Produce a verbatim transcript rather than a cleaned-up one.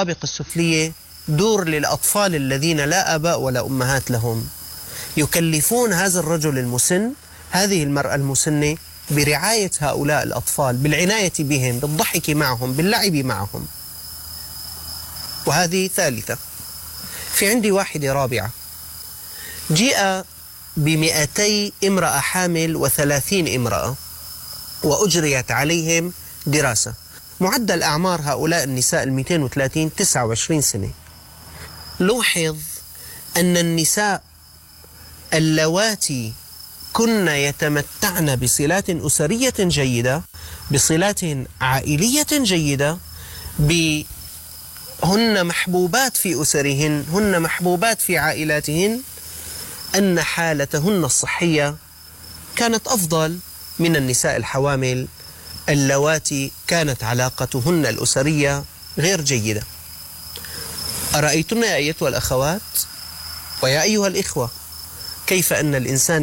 الطابق السفلية دور للأطفال الذين لا آباء ولا أمهات لهم، يكلفون هذا الرجل المسن، هذه المرأة المسنة، برعاية هؤلاء الأطفال، بالعناية بهم، بالضحك معهم، باللعب معهم. وهذه ثالثة. في عندي واحدة رابعة، جيء بمئتي امرأة حامل وثلاثين امرأة وأجريت عليهم دراسة. معدل أعمار هؤلاء النساء المئتين وثلاثين تسعة وعشرين سنة. لوحظ أن النساء اللواتي كن يتمتعن بصلات أسرية جيدة، بصلات عائلية جيدة، هن محبوبات في أسرهن، هن محبوبات في عائلاتهن، أن حالتهن الصحية كانت أفضل من النساء الحوامل اللواتي كانت علاقتهن الأسرية غير جيدة. أرأيتن يا أيتها الأخوات ويا أيها الإخوة كيف أن الإنسان